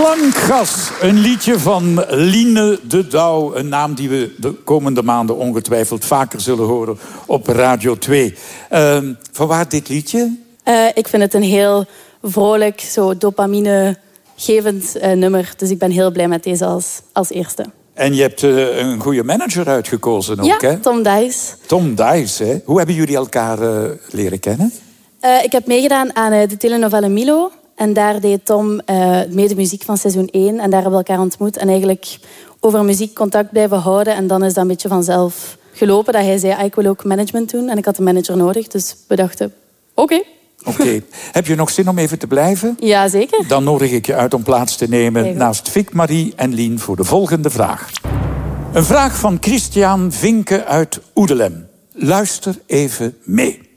Klankgas, een liedje van Line de Douw. Een naam die we de komende maanden ongetwijfeld vaker zullen horen op Radio 2. Vanwaar dit liedje? Ik vind het een heel vrolijk, zo dopamine-gevend nummer. Dus ik ben heel blij met deze als eerste. En je hebt een goede manager uitgekozen ook, hè? Ja, Tom Dice. Tom Dice, hè? Hoe hebben jullie elkaar leren kennen? Ik heb meegedaan aan de telenovelle Milo. En daar deed Tom mede muziek van seizoen 1. En daar hebben we elkaar ontmoet. En eigenlijk over muziek contact blijven houden. En dan is dat een beetje vanzelf gelopen. Dat hij zei, ik wil ook management doen. En ik had een manager nodig. Dus we dachten, oké. Heb je nog zin om even te blijven? Ja, zeker. Dan nodig ik je uit om plaats te nemen naast Vic, Marie en Lien voor de volgende vraag. Een vraag van Christian Vinke uit Oedelem. Luister even mee.